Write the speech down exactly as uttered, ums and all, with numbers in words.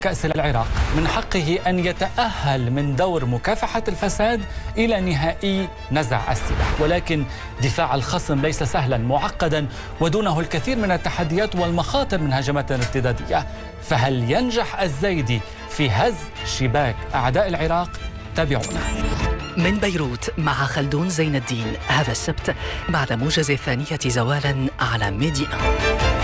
كأس العراق من حقه أن يتأهل من دور مكافحة الفساد إلى نهائي نزع السلاح، ولكن دفاع الخصم ليس سهلا، معقدا ودونه الكثير من التحديات والمخاطر من هجمات ارتدادية. فهل ينجح الزيدي في هز شباك أعداء العراق؟ تابعونا. من بيروت مع خلدون زين الدين هذا السبت بعد موجز الثانية زوالا على ميديا.